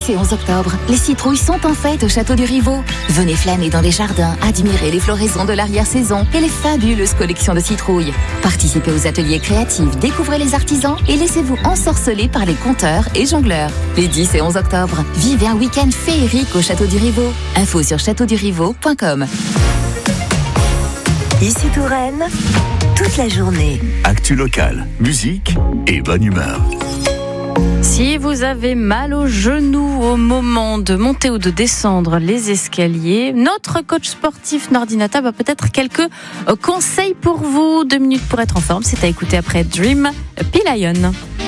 10 et 11 octobre, les citrouilles sont en fête au Château du Rivaud. Venez flâner dans les jardins, admirer les floraisons de l'arrière-saison et les fabuleuses collections de citrouilles. Participez aux ateliers créatifs, découvrez les artisans et laissez-vous ensorceler par les conteurs et jongleurs. Les 10 et 11 octobre, vivez un week-end féerique au Château du Rivaud. Info sur châteaudurivaud.com. Ici Touraine, toute la journée. Actu locale, musique et bonne humeur. Si vous avez mal aux genoux au moment de monter ou de descendre les escaliers, notre coach sportif Nordinata a peut-être quelques conseils pour vous. 2 minutes pour être en forme, c'est à écouter après Dream, P-Lion.